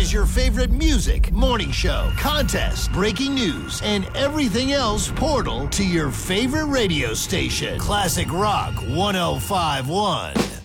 Organize your favorite music, morning show, contest, breaking news, and everything else portal to your favorite radio station. Classic Rock 1051.